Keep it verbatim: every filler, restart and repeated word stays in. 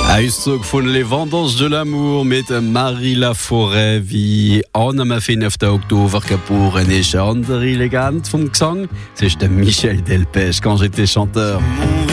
Auszug von Les Vendanges de l'amour mit Marie Laforêt wie an am fünften Oktober geboren ist. Eine andere Legende vom Gesang, c'est Michel Delpech quand j'étais chanteur.